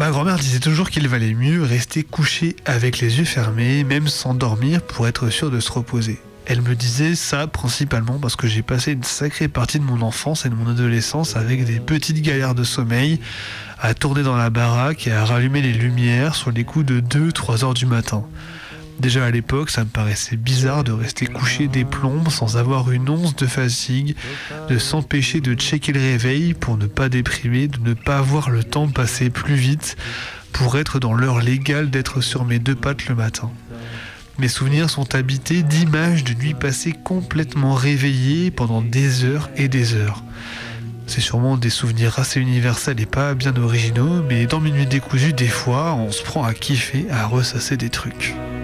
Ma grand-mère disait toujours qu'il valait mieux rester couché avec les yeux fermés, même sans dormir, pour être sûr de se reposer. Elle me disait ça principalement parce que j'ai passé une sacrée partie de mon enfance et de mon adolescence avec des petites galères de sommeil, à tourner dans la baraque et à rallumer les lumières sur les coups de 2-3 heures du matin. Déjà à l'époque, ça me paraissait bizarre de rester couché des plombes sans avoir une once de fatigue, de s'empêcher de checker le réveil pour ne pas déprimer, de ne pas voir le temps passer plus vite, pour être dans l'heure légale d'être sur mes deux pattes le matin. Mes souvenirs sont habités d'images de nuits passées complètement réveillées pendant des heures et des heures. C'est sûrement des souvenirs assez universels et pas bien originaux, mais dans Minuit décousu, des fois, on se prend à kiffer, à ressasser des trucs.